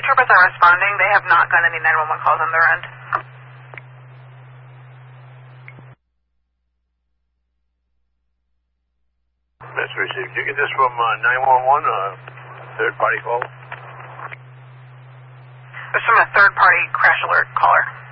troopers are responding. They have not gotten any 911 calls on their end. That's received. Did you get this from 911, third-party call? It's from a third-party crash alert caller.